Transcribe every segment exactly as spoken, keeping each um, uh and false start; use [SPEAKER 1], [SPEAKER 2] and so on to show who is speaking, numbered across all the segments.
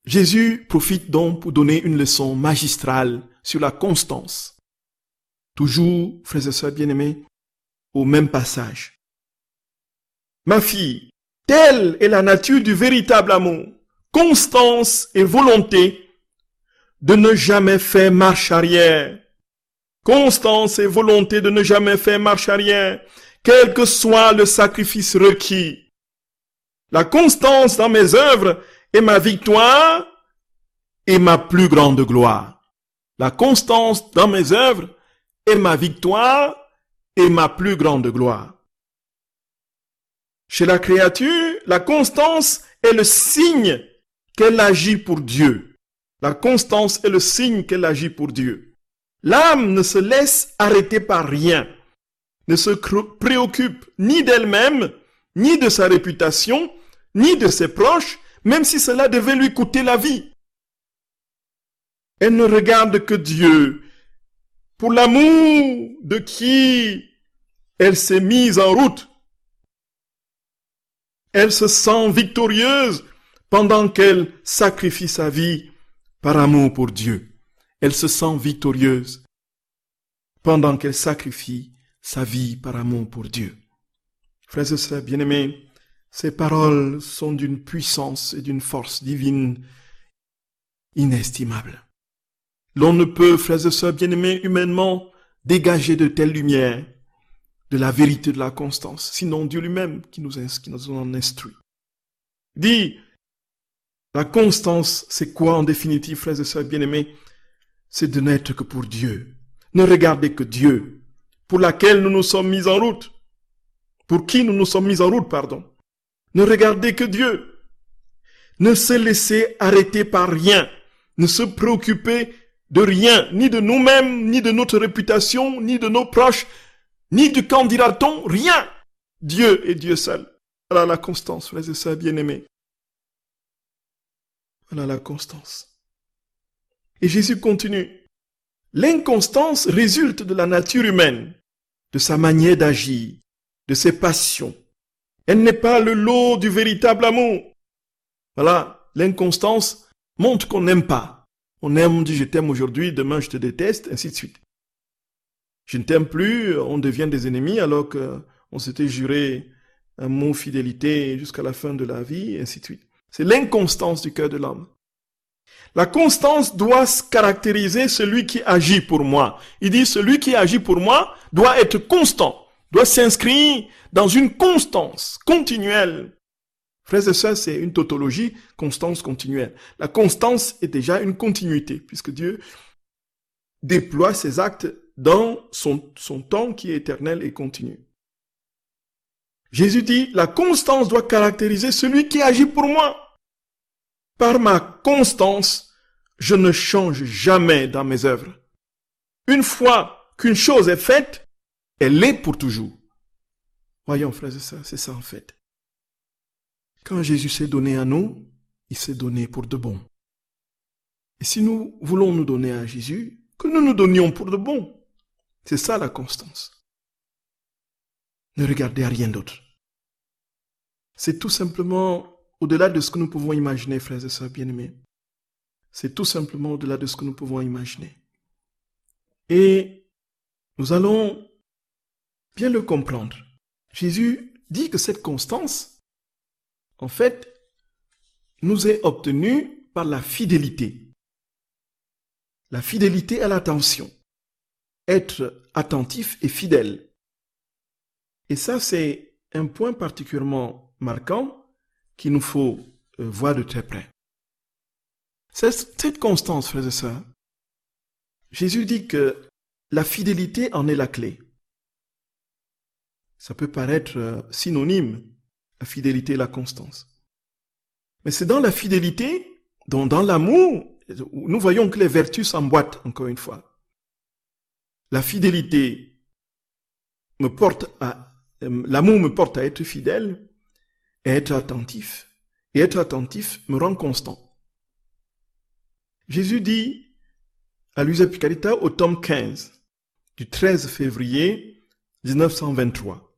[SPEAKER 1] Jésus profite donc pour donner une leçon magistrale sur la constance. Toujours, frères et sœurs bien-aimés, au même passage. Ma fille, telle est la nature du véritable amour, constance et volonté de ne jamais faire marche arrière. Constance et volonté de ne jamais faire marche arrière, quel que soit le sacrifice requis. La constance dans mes œuvres est ma victoire et ma plus grande gloire. La constance dans mes œuvres est ma victoire et ma plus grande gloire. Chez la créature, la constance est le signe qu'elle agit pour Dieu. La constance est le signe qu'elle agit pour Dieu. L'âme ne se laisse arrêter par rien, ne se préoccupe ni d'elle-même, ni de sa réputation, ni de ses proches, même si cela devait lui coûter la vie. Elle ne regarde que Dieu, pour l'amour de qui elle s'est mise en route. Elle se sent victorieuse pendant qu'elle sacrifie sa vie par amour pour Dieu. Elle se sent victorieuse pendant qu'elle sacrifie sa vie par amour pour Dieu. Frères et sœurs bien-aimés, ces paroles sont d'une puissance et d'une force divine inestimable. L'on ne peut, frères et sœurs bien-aimés, humainement dégager de telle lumière de la vérité de la constance, sinon Dieu lui-même qui nous, qui nous en instruit. Dit, la constance, c'est quoi en définitive, frères et sœurs bien-aimés? C'est de n'être que pour Dieu. Ne regardez que Dieu, pour laquelle nous nous sommes mis en route. Pour qui nous nous sommes mis en route, pardon. Ne regardez que Dieu. Ne se laissez arrêter par rien. Ne se préoccuper de rien, ni de nous-mêmes, ni de notre réputation, ni de nos proches, ni du qu'en dira-t-on, rien. Dieu est Dieu seul. Voilà la constance, frères et sœurs bien-aimés. Voilà la constance. Et Jésus continue. L'inconstance résulte de la nature humaine, de sa manière d'agir, de ses passions. Elle n'est pas le lot du véritable amour. Voilà, l'inconstance montre qu'on n'aime pas. On aime, on dit je t'aime aujourd'hui, demain je te déteste, ainsi de suite. Je ne t'aime plus, on devient des ennemis alors qu'on s'était juré un mot fidélité jusqu'à la fin de la vie, et ainsi de suite. C'est l'inconstance du cœur de l'homme. La constance doit caractériser celui qui agit pour moi. Il dit celui qui agit pour moi doit être constant, doit s'inscrire dans une constance continuelle. Frères et sœurs, c'est une tautologie, constance continuelle. La constance est déjà une continuité, puisque Dieu déploie ses actes dans son, son temps qui est éternel et continu. Jésus dit, la constance doit caractériser celui qui agit pour moi. Par ma constance, je ne change jamais dans mes œuvres. Une fois qu'une chose est faite, elle est pour toujours. Voyons, frères et sœurs, c'est ça en fait. Quand Jésus s'est donné à nous, il s'est donné pour de bon. Et si nous voulons nous donner à Jésus, que nous nous donnions pour de bon. C'est ça la constance. Ne regardez à rien d'autre. C'est tout simplement au-delà de ce que nous pouvons imaginer, frères et sœurs bien-aimés. C'est tout simplement au-delà de ce que nous pouvons imaginer. Et nous allons bien le comprendre. Jésus dit que cette constance, en fait, nous est obtenue par la fidélité. La fidélité à l'attention. Être attentif et fidèle. Et ça, c'est un point particulièrement marquant qu'il nous faut voir de très près. Cette, cette constance, frères et sœurs, Jésus dit que la fidélité en est la clé. Ça peut paraître synonyme, la fidélité et la constance. Mais c'est dans la fidélité, dans, dans l'amour, nous voyons que les vertus s'emboîtent, encore une fois. La fidélité me porte à, l'amour me porte à être fidèle et être attentif. Et être attentif me rend constant. Jésus dit à Luisa Picarita au tome quinze du treize février mille neuf cent vingt-trois.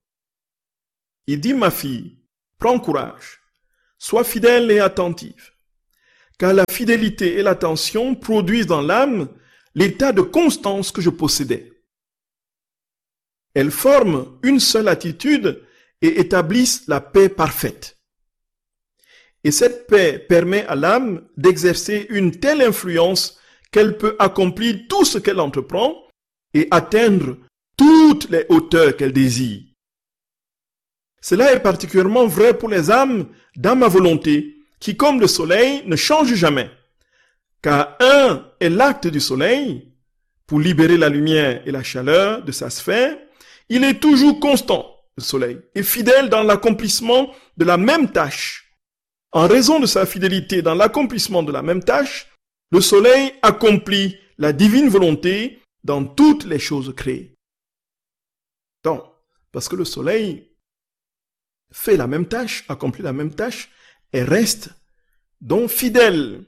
[SPEAKER 1] Il dit, ma fille, prends courage, sois fidèle et attentive, car la fidélité et l'attention produisent dans l'âme l'état de constance que je possédais. Elles forment une seule attitude et établissent la paix parfaite. Et cette paix permet à l'âme d'exercer une telle influence qu'elle peut accomplir tout ce qu'elle entreprend et atteindre toutes les hauteurs qu'elle désire. Cela est particulièrement vrai pour les âmes dans ma volonté, qui comme le soleil ne change jamais. Car un est l'acte du soleil, pour libérer la lumière et la chaleur de sa sphère, il est toujours constant, le soleil, et fidèle dans l'accomplissement de la même tâche. En raison de sa fidélité dans l'accomplissement de la même tâche, le soleil accomplit la divine volonté dans toutes les choses créées. Donc, parce que le soleil fait la même tâche, accomplit la même tâche, et reste donc fidèle.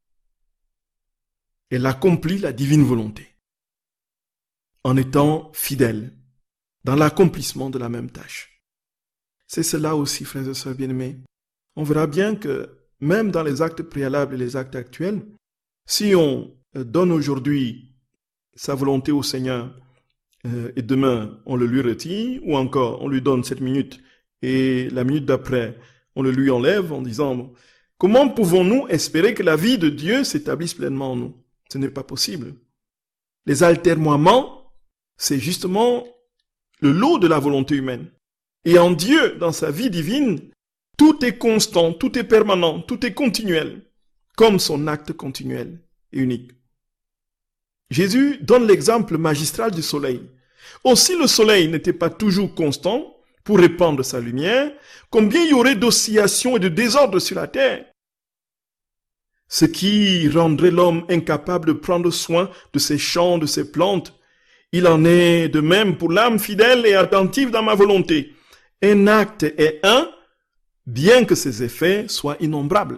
[SPEAKER 1] Elle accomplit la divine volonté en étant fidèle dans l'accomplissement de la même tâche. C'est cela aussi, frères et sœurs bien-aimés. On verra bien que même dans les actes préalables et les actes actuels, si on donne aujourd'hui sa volonté au Seigneur euh, et demain on le lui retire, ou encore on lui donne cette minute et la minute d'après on le lui enlève en disant « Comment pouvons-nous espérer que la vie de Dieu s'établisse pleinement en nous ?» Ce n'est pas possible. Les altermoiements, c'est justement le lot de la volonté humaine. Et en Dieu, dans sa vie divine, tout est constant, tout est permanent, tout est continuel, comme son acte continuel et unique. Jésus donne l'exemple magistral du soleil. Aussi le soleil n'était pas toujours constant pour répandre sa lumière, combien il y aurait d'oscillations et de désordre sur la terre, ce qui rendrait l'homme incapable de prendre soin de ses champs, de ses plantes. Il en est de même pour l'âme fidèle et attentive dans ma volonté. Un acte est un, bien que ses effets soient innombrables.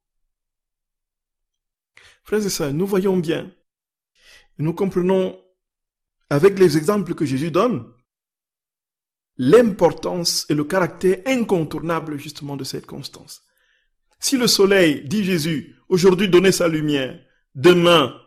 [SPEAKER 1] Frères et sœurs, nous voyons bien, nous comprenons avec les exemples que Jésus donne, l'importance et le caractère incontournable justement de cette constance. Si le soleil, dit Jésus, aujourd'hui donnait sa lumière, demain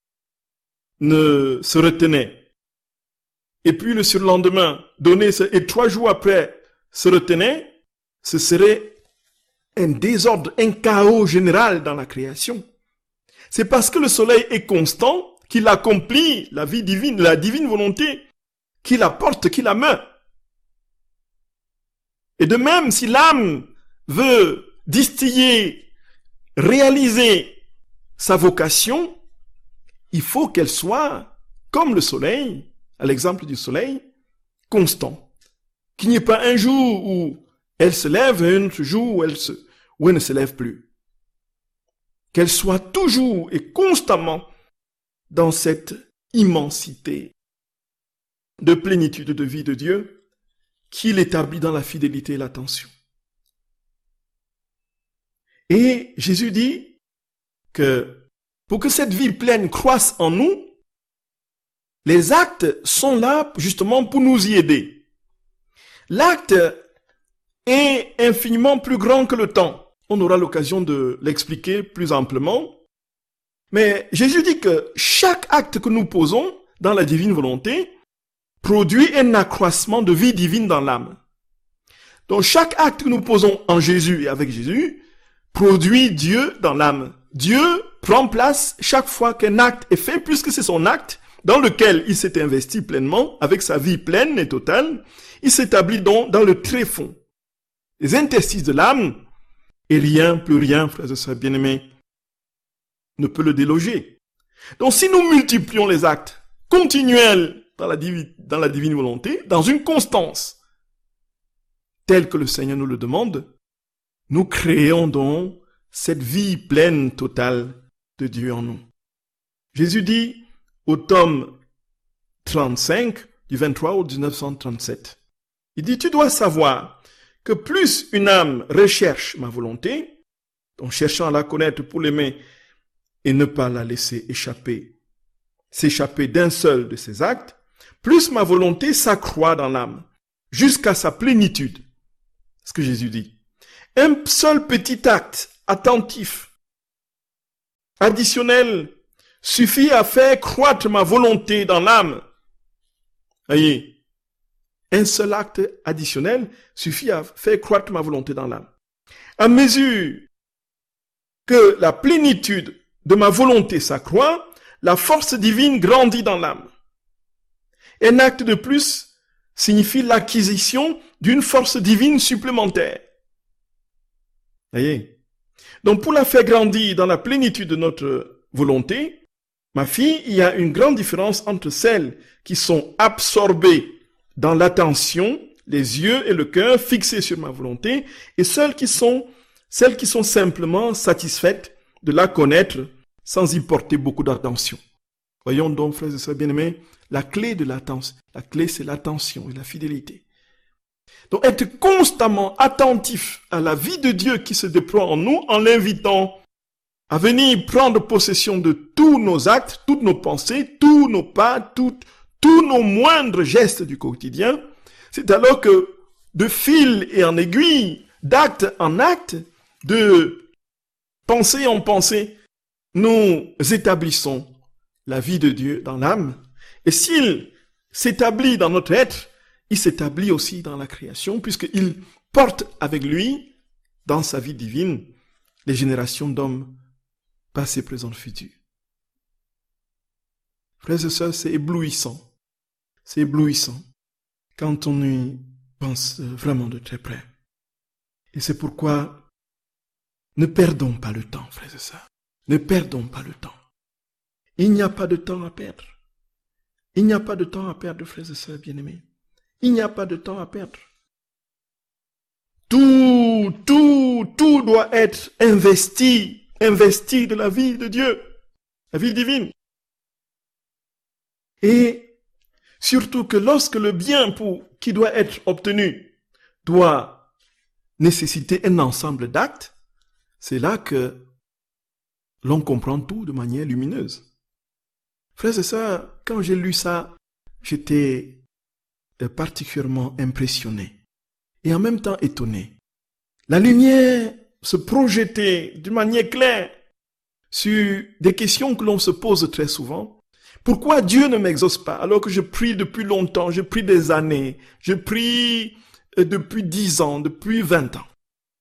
[SPEAKER 1] ne se retenait, et puis le surlendemain donnait, et trois jours après se retenait, ce serait un désordre, un chaos général dans la création. C'est parce que le soleil est constant qu'il accomplit la vie divine, la divine volonté, qu'il apporte, qu'il la meurt. Et de même, si l'âme veut distiller, réaliser sa vocation, il faut qu'elle soit, comme le soleil, à l'exemple du soleil, constant. Qu'il n'y ait pas un jour où elle se lève et un autre jour où elle, se, où elle ne se lève plus. Qu'elle soit toujours et constamment dans cette immensité de plénitude de vie de Dieu qu'il établit dans la fidélité et l'attention. Et Jésus dit que pour que cette vie pleine croisse en nous, les actes sont là justement pour nous y aider. L'acte est infiniment plus grand que le temps. On aura l'occasion de l'expliquer plus amplement. Mais Jésus dit que chaque acte que nous posons dans la divine volonté produit un accroissement de vie divine dans l'âme. Donc chaque acte que nous posons en Jésus et avec Jésus produit Dieu dans l'âme. Dieu prend place chaque fois qu'un acte est fait, puisque c'est son acte dans lequel il s'est investi pleinement, avec sa vie pleine et totale. Il s'établit donc dans le tréfonds, les interstices de l'âme, et rien, plus rien, frères et sœurs bien-aimés, ne peut le déloger. Donc si nous multiplions les actes continuels dans la, divi- dans la divine volonté, dans une constance telle que le Seigneur nous le demande, nous créons donc cette vie pleine, totale de Dieu en nous. Jésus dit au tome trente-cinq, du vingt-trois au mille neuf cent trente-sept, il dit, tu dois savoir que plus une âme recherche ma volonté, en cherchant à la connaître pour l'aimer et ne pas la laisser échapper, s'échapper d'un seul de ses actes, plus ma volonté s'accroît dans l'âme, jusqu'à sa plénitude. C'est ce que Jésus dit. Un seul petit acte attentif additionnel suffit à faire croître ma volonté dans l'âme. Voyez, un seul acte additionnel suffit à faire croître ma volonté dans l'âme. À mesure que la plénitude de ma volonté s'accroît, la force divine grandit dans l'âme. Un acte de plus signifie l'acquisition d'une force divine supplémentaire. Voyez? Donc pour la faire grandir dans la plénitude de notre volonté, ma fille, il y a une grande différence entre celles qui sont absorbées dans l'attention, les yeux et le cœur fixés sur ma volonté, et celles qui sont, celles qui sont simplement satisfaites de la connaître sans y porter beaucoup d'attention. Voyons donc, frères et sœurs bien-aimés, la clé de l'attention. La clé, c'est l'attention et la fidélité. Donc, être constamment attentif à la vie de Dieu qui se déploie en nous, en l'invitant à venir prendre possession de tous nos actes, toutes nos pensées, tous nos pas, tout, tous nos moindres gestes du quotidien. C'est alors que, de fil et en aiguille, d'acte en acte, de pensée en pensée, nous établissons la vie de Dieu dans l'âme. Et s'il s'établit dans notre être, il s'établit aussi dans la création, puisqu'il porte avec lui, dans sa vie divine, les générations d'hommes passés, présents, futurs. Frères et sœurs, c'est éblouissant. C'est éblouissant quand on y pense vraiment de très près. Et c'est pourquoi ne perdons pas le temps, frères et sœurs. Ne perdons pas le temps. Il n'y a pas de temps à perdre. Il n'y a pas de temps à perdre, frères et sœurs bien-aimés. Il n'y a pas de temps à perdre. Tout, tout, tout doit être investi, investi de la vie de Dieu, la vie divine. Et surtout que lorsque le bien pour, qui doit être obtenu doit nécessiter un ensemble d'actes, c'est là que l'on comprend tout de manière lumineuse. Frères et sœurs, quand j'ai lu ça, j'étais particulièrement impressionné et en même temps étonné. La lumière se projetait d'une manière claire sur des questions que l'on se pose très souvent. Pourquoi Dieu ne m'exauce pas alors que je prie depuis longtemps, je prie des années, je prie depuis dix ans, depuis vingt ans.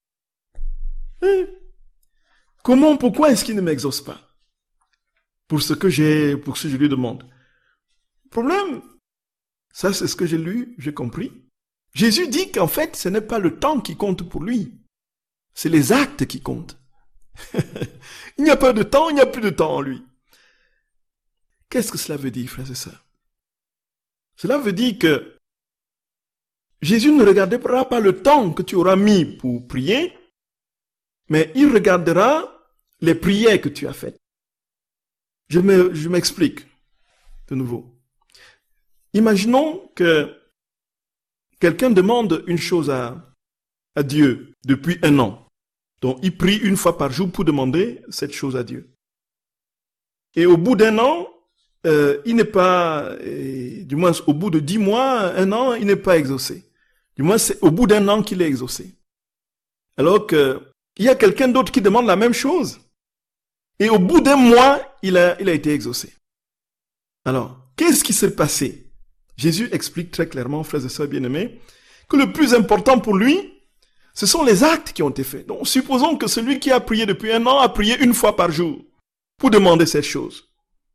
[SPEAKER 1] Hein? Comment, pourquoi est-ce qu'il ne m'exauce pas? Pour ce que j'ai, pour ce que je lui demande. Problème, ça c'est ce que j'ai lu, j'ai compris. Jésus dit qu'en fait, ce n'est pas le temps qui compte pour lui. C'est les actes qui comptent. Il n'y a pas de temps, il n'y a plus de temps en lui. Qu'est-ce que cela veut dire, frères et sœurs? Cela veut dire que Jésus ne regardera pas le temps que tu auras mis pour prier, mais il regardera les prières que tu as faites. Je me, je m'explique de nouveau. Imaginons que quelqu'un demande une chose à, à Dieu depuis un an. Donc, il prie une fois par jour pour demander cette chose à Dieu. Et au bout d'un an, euh, il n'est pas, et, du moins au bout de dix mois, un an, il n'est pas exaucé. Du moins, c'est au bout d'un an qu'il est exaucé. Alors que il y a quelqu'un d'autre qui demande la même chose. Et au bout d'un mois, il a, il a été exaucé. Alors, qu'est-ce qui s'est passé? Jésus explique très clairement, frères et sœurs bien-aimés, que le plus important pour lui, ce sont les actes qui ont été faits. Donc, supposons que celui qui a prié depuis un an a prié une fois par jour pour demander cette chose.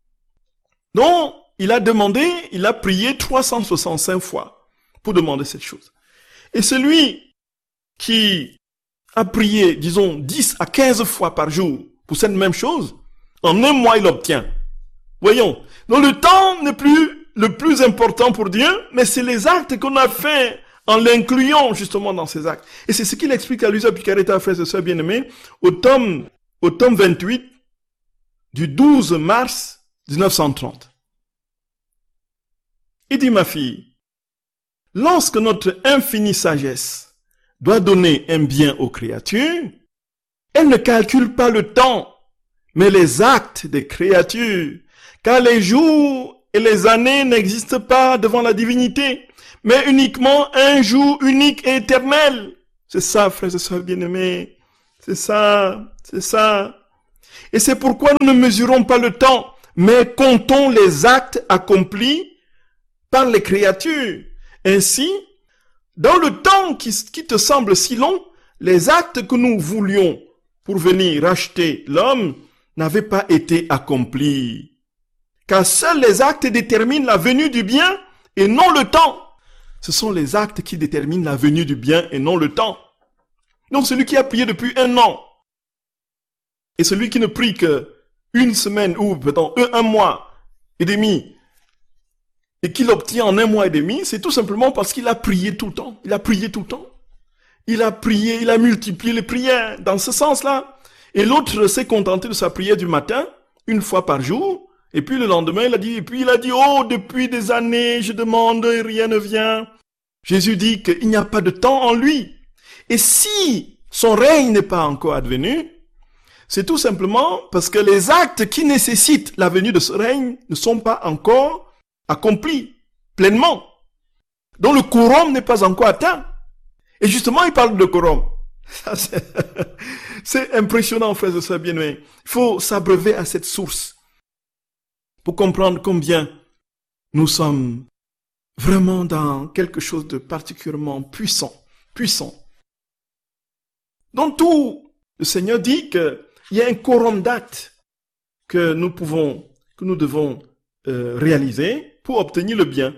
[SPEAKER 1] Donc, il a demandé, il a prié trois cent soixante-cinq fois pour demander cette chose. Et celui qui a prié, disons, dix à quinze fois par jour pour cette même chose, en un mois, il obtient. Voyons. Donc, le temps n'est plus le plus important pour Dieu, mais c'est les actes qu'on a faits en l'incluant justement dans ces actes. Et c'est ce qu'il explique à Luisa Picaretta, frères et sœurs bien-aimés, au tome, au tome vingt-huit du douze mars mille neuf cent trente. Il dit, ma fille, lorsque notre infinie sagesse doit donner un bien aux créatures, elle ne calcule pas le temps, mais les actes des créatures, car les jours et les années n'existent pas devant la divinité, mais uniquement un jour unique et éternel. C'est ça, frères et sœurs bien-aimés. C'est ça, c'est ça. Et c'est pourquoi nous ne mesurons pas le temps, mais comptons les actes accomplis par les créatures. Ainsi, dans le temps qui, qui te semble si long, les actes que nous voulions pour venir racheter l'homme n'avaient pas été accomplis. Car seuls les actes déterminent la venue du bien et non le temps. Ce sont les actes qui déterminent la venue du bien et non le temps. Donc celui qui a prié depuis un an et celui qui ne prie que une semaine ou pardon, un, un mois et demi et qu'il obtient en un mois et demi, c'est tout simplement parce qu'il a prié tout le temps. Il a prié tout le temps. Il a prié, il a multiplié les prières dans ce sens-là. Et l'autre s'est contenté de sa prière du matin, une fois par jour. Et puis le lendemain, il a dit, et puis il a dit, oh, depuis des années, je demande et rien ne vient. Jésus dit qu'il n'y a pas de temps en lui. Et si son règne n'est pas encore advenu, c'est tout simplement parce que les actes qui nécessitent la venue de ce règne ne sont pas encore accomplis pleinement. Donc le quorum n'est pas encore atteint. Et justement, il parle de quorum. Ça, c'est, c'est impressionnant, frères et sœurs bien-aimés. Il faut s'abreuver à cette source pour comprendre combien nous sommes vraiment dans quelque chose de particulièrement puissant, puissant. Dans tout, le Seigneur dit qu'il y a un quorum d'actes que nous pouvons, que nous devons euh, réaliser pour obtenir le bien.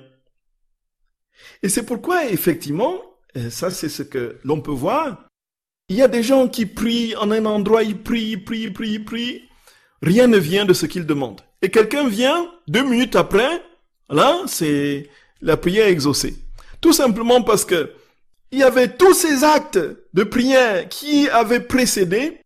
[SPEAKER 1] Et c'est pourquoi, effectivement, et ça c'est ce que l'on peut voir, il y a des gens qui prient en un endroit, ils prient, ils prient, ils prient, ils prient, rien ne vient de ce qu'ils demandent. Et quelqu'un vient, deux minutes après, là, c'est la prière exaucée. Tout simplement parce que il y avait tous ces actes de prière qui avaient précédé,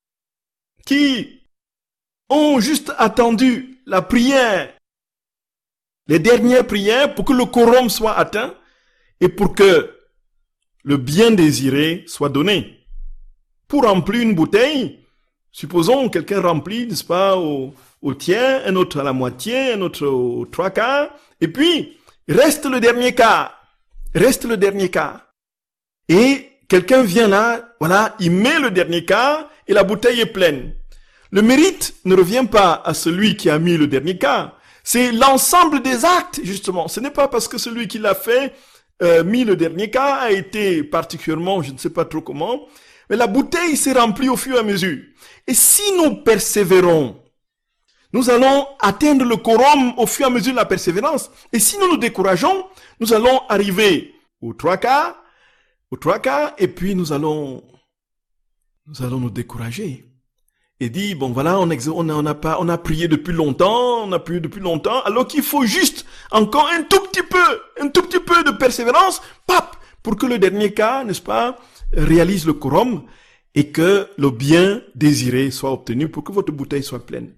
[SPEAKER 1] qui ont juste attendu la prière, les dernières prières pour que le quorum soit atteint et pour que le bien désiré soit donné. Pour remplir une bouteille, supposons quelqu'un remplit, n'est-ce pas, au, au tiers, un autre à la moitié, un autre aux trois quarts, et puis reste le dernier quart, reste le dernier quart. Et quelqu'un vient là, voilà, il met le dernier quart et la bouteille est pleine. Le mérite ne revient pas à celui qui a mis le dernier quart. C'est l'ensemble des actes, justement. Ce n'est pas parce que celui qui l'a fait, euh, mis le dernier quart, a été particulièrement, je ne sais pas trop comment, mais la bouteille s'est remplie au fur et à mesure. Et si nous persévérons, nous allons atteindre le quorum au fur et à mesure de la persévérance. Et si nous nous décourageons, nous allons arriver aux trois quarts, aux trois quarts, et puis nous allons, nous allons nous décourager. Et dit, bon voilà, on, ex- on, a, on, a pas, on a prié depuis longtemps, on a prié depuis longtemps, alors qu'il faut juste encore un tout petit peu, un tout petit peu de persévérance, pap, pour que le dernier quart, n'est-ce pas, réalise le quorum et que le bien désiré soit obtenu pour que votre bouteille soit pleine.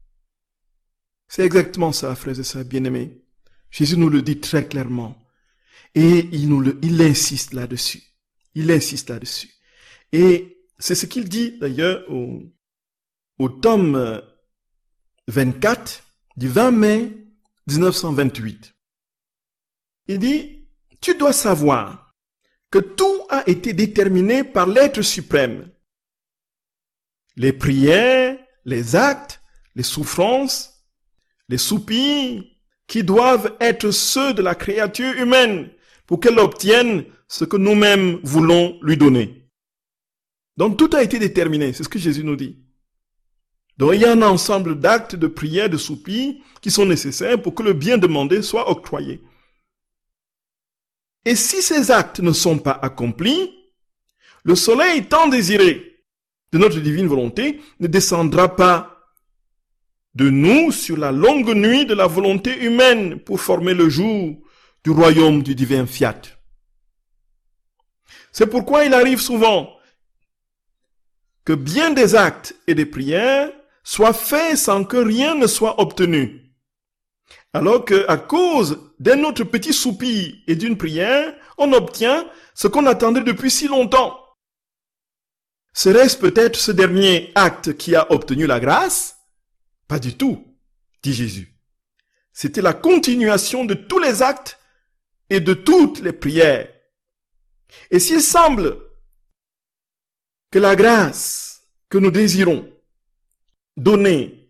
[SPEAKER 1] C'est exactement ça, frères et sœurs bien-aimés. Jésus nous le dit très clairement. Et il nous le, il insiste là-dessus. Il insiste là-dessus. Et c'est ce qu'il dit d'ailleurs au, au tome vingt-quatre du vingt mai dix-neuf cent vingt-huit. Il dit, tu dois savoir que tout a été déterminé par l'être suprême. Les prières, les actes, les souffrances, les soupirs qui doivent être ceux de la créature humaine pour qu'elle obtienne ce que nous-mêmes voulons lui donner. Donc tout a été déterminé, c'est ce que Jésus nous dit. Donc il y a un ensemble d'actes, de prières, de soupirs qui sont nécessaires pour que le bien demandé soit octroyé. Et si ces actes ne sont pas accomplis, le soleil tant désiré de notre divine volonté ne descendra pas de nous sur la longue nuit de la volonté humaine pour former le jour du royaume du divin fiat. C'est pourquoi il arrive souvent que bien des actes et des prières soient faits sans que rien ne soit obtenu. Alors qu'à cause d'un autre petit soupir et d'une prière, on obtient ce qu'on attendait depuis si longtemps. Serait-ce peut-être ce dernier acte qui a obtenu la grâce? Pas du tout, dit Jésus. C'était la continuation de tous les actes et de toutes les prières. Et s'il semble que la grâce que nous désirons donner